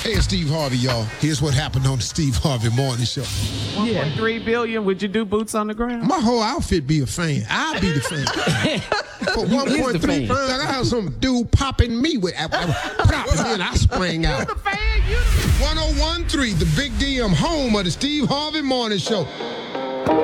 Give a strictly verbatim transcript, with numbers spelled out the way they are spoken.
Hey, it's Steve Harvey, y'all. Here's what happened on the Steve Harvey Morning Show. one point three billion, would you do boots on the ground? My whole outfit be a fan. I'll be the fan. For one point three pounds, I got some dude popping me with I, I, pop, and then I sprang out. You the fan, you the one oh one point three, the Big D M, home of the Steve Harvey Morning Show.